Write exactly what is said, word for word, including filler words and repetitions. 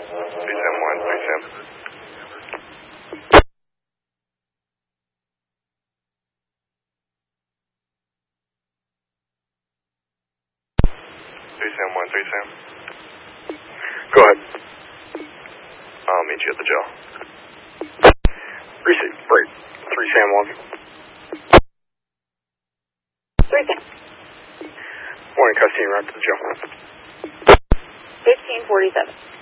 three Sam one, three Sam. three Sam one, three Sam. Go ahead. I'll meet you at the jail. Receive, break. three Sam one. three Sam. Morning, custody and route to the jail. fifteen forty-seven.